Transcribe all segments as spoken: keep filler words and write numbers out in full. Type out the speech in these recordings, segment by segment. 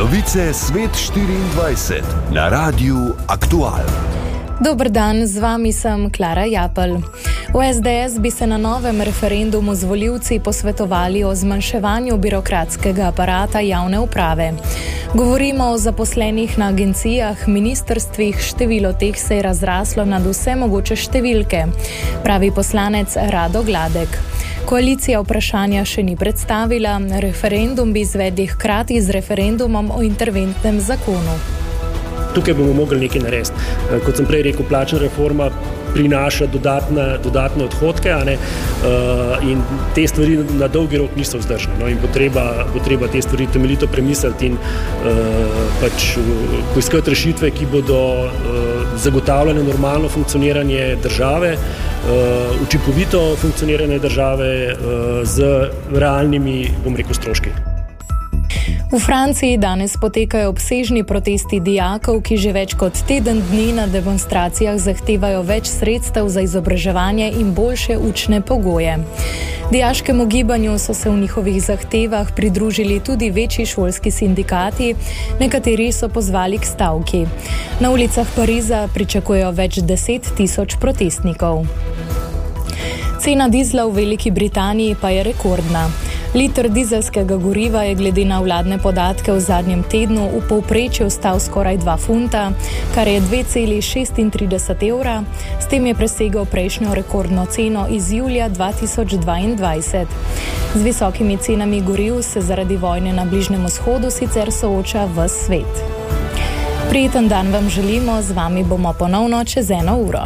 Novice Svet štiriindvajset na Radiu Aktual. Dober dan, z vami sem Klara Japelj. V es de es bi se na novem referendumu z volivci posvetovali o zmanjševanju birokratskega aparata javne uprave. Govorimo o zaposlenih na agencijah, ministrstvih, število teh se je razraslo nad vse mogoče številke, pravi poslanec Rado Gladek. Koalicija vprašanja še ni predstavila, referendum bi izvedli hkrati z referendumom o interventnem zakonu. Tukaj bomo mogli nekaj narediti. Kot sem prej rekel, plačna reforma prinaša dodatne, dodatne odhodke, a ne? In te stvari na dolgi rok niso vzdržne. No? In bo treba, bo treba te stvari temeljito premisliti in pač poiskati rešitve, ki bodo zagotavljale normalno funkcioniranje države, učinkovito funkcioniranje države z realnimi, bom rekel, stroški. V Franciji danes potekajo obsežni protesti dijakov, ki že več kot teden dni na demonstracijah zahtevajo več sredstev za izobraževanje in boljše učne pogoje. Dijaškemu gibanju so se v njihovih zahtevah pridružili tudi večji šolski sindikati, nekateri so pozvali k stavki. Na ulicah Pariza pričakujejo več deset tisoč protestnikov. Cena dizla v Veliki Britaniji pa je rekordna. Liter dizelskega goriva je glede na vladne podatke v zadnjem tednu v povprečju stal skoraj dva funta, kar je dve celi šestintrideset evra, s tem je presegel prejšnjo rekordno ceno iz julija dva tisoč dvaindvajset. Z visokimi cenami goriv se zaradi vojne na Bližnjem vzhodu sicer sooča ves svet. Prijeten dan vam želimo, z vami bomo ponovno čez eno uro.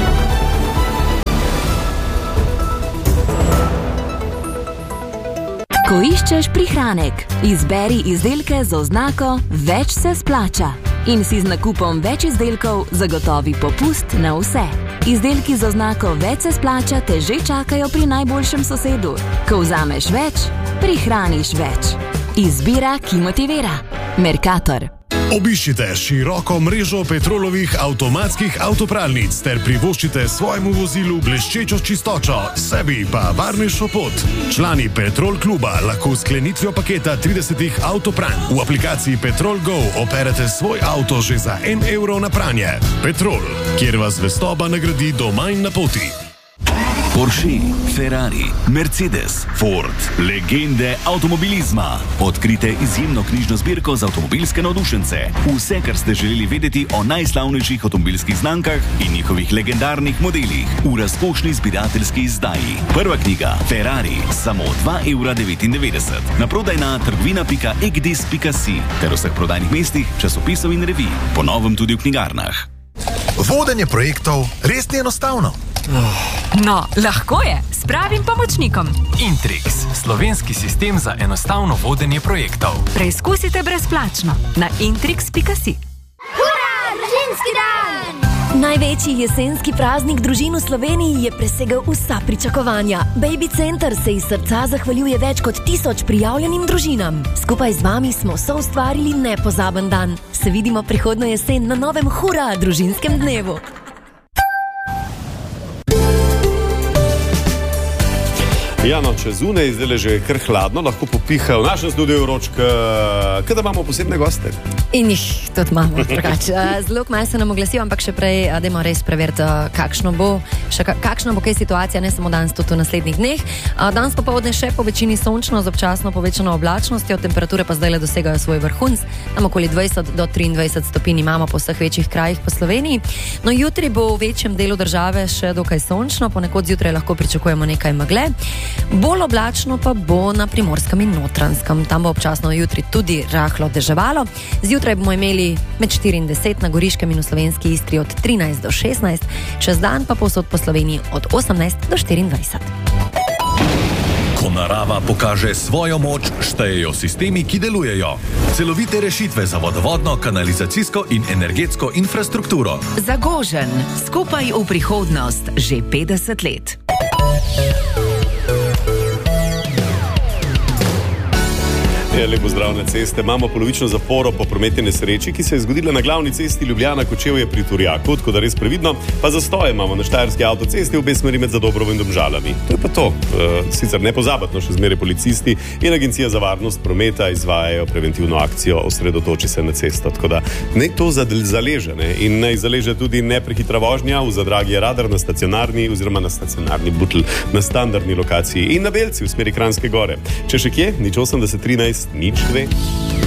Ko iščeš prihranek, izberi izdelke z oznako Več se splača in si z nakupom več izdelkov zagotovi popust na vse. Izdelki z oznako Več se splača te že čakajo pri najboljšem sosedu. Ko vzameš več, prihraniš več. Izbira, ki motivira. Mercator. Obiščite široko mrežo Petrolovih avtomatskih avtopralnic ter privoščite svojemu vozilu bleščečo čistočo, sebi pa varnejšo pot. Člani Petrol kluba lahko s sklenitvijo paketa tridesetih avtopranj v aplikaciji Petrol Go operete svoj avto že za en evro na pranje. Petrol, kjer vas zvestoba nagradi doma in na poti. Porsche, Ferrari, Mercedes, Ford, legende avtomobilizma. Odkrite izjemno knjižno zbirko za avtomobilske navdušence. Vse, kar ste želeli vedeti o najslavnejših avtomobilskih znamkah in njihovih legendarnih modelih v razkošni zbirateljski izdaji. Prva knjiga Ferrari, samo dva evra devetindevetdeset. Naprodaj na trgovina pika egdis pika si ter vseh prodajnih mestih, časopisov in revij. Po novem tudi v knjigarnah. Vodenje projektov res ni enostavno. No, lahko je, s pravim pomočnikom. Intrix, slovenski sistem za enostavno vodenje projektov. Preizkusite brezplačno na intrix pika si. Hurra, družinski dan! Največji jesenski praznik družin v Sloveniji je presegel vsa pričakovanja. Baby Center se iz srca zahvaljuje več kot tisoč prijavljenim družinam. Skupaj z vami smo soustvarili nepozaben dan. Se vidimo prihodnjo jesen na novem Hurra, družinskem dnevu. Ja, no, če zunaj zdaj že kar hladno, lahko popiha v našem studiu vročka, kada imamo posebne goste. In jih tudi imamo, drugače. Zelo kmalu se nam oglasijo, ampak še prej, dajmo res preveriti, kakšno bo, še kakšna bo kaj situacija, ne samo danes, tudi v naslednjih dneh. Danes popoldne še po večini sončno, z občasno povečano oblačnostjo, temperature pa zdaj le dosegajo svoj vrhunc, tam okoli dvajset do triindvajset stopinj imamo po vseh večjih krajih po Sloveniji. No, jutri bo v večjem delu države še dokaj sončno, ponekod zjutraj lahko pričakujemo nekaj megle. Bolj oblačno pa bo na Primorskem in Notranjskem. Tam bo občasno jutri tudi rahlo deževalo. Zjutraj bomo imeli med štiri in deset, na Goriškem in v slovenski Istri od trinajst do šestnajst, čez dan pa povsod po Sloveniji od osemnajst do štiriindvajset. Ko narava pokaže svojo moč, štejejo sistemi, ki delujejo. Celovite rešitve za vodovodno, kanalizacijsko in energetsko infrastrukturo. Zagožen, skupaj v prihodnost že petdeset let. Ja, lepo zdrav na ceste. Imamo polovično zaporo po prometni nesreči, ki se je zgodila na glavni cesti Ljubljana-Kočevje pri Turjaku, tako da res previdno, pa zastoje imamo na štajerski avtocesti v obe smeri med Zadobrovo in Domžalami. To je pa to. E, sicer nepozabatno še zmeraj policisti in Agencija za varnost prometa izvajajo preventivno akcijo Osredotoči se na cesto. Tako da ne to zaleže, ne? In naj zaleže tudi neprehitra vožnja, v Zadragi je radar na stacionarni oziroma na stacionarni butl na standardni lokaciji in na Belci v smeri Kranjske Gore. Če še kje, nič osemdeset trinajst, nič dve.